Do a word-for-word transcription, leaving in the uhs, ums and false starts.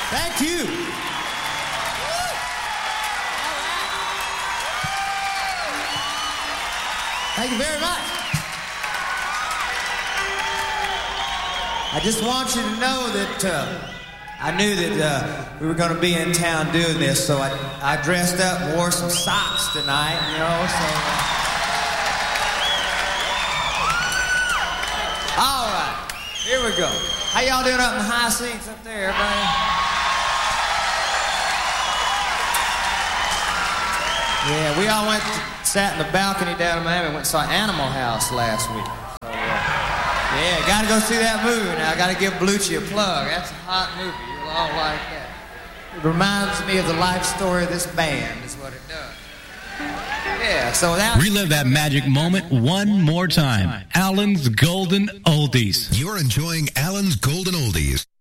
Thank you. Thank you very much. I just want you to know that uh, I knew that uh, we were going to be in town doing this, so I, I dressed up and wore some socks tonight, you know, so... Uh... All right, here we go. How y'all doing up in the high seats up there, everybody? Yeah, we all went, to, sat in the balcony down in Miami, went and saw Animal House last week. So, uh, yeah, got to go see that movie now. I got to give Belushi a plug. That's a hot movie. You'll all like that. It reminds me of the life story of this band, is what it does. Yeah, so that... Relive that magic moment one more time. Alan's Golden Oldies. You're enjoying Alan's Golden Oldies.